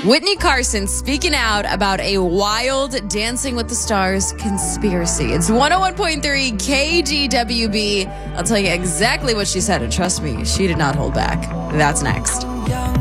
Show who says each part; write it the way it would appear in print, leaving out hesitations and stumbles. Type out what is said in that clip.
Speaker 1: Whitney Carson speaking out about a wild Dancing with the Stars conspiracy. It's 101.3 KGWB. I'll tell you exactly what she said, and trust me, she did not hold back. That's next.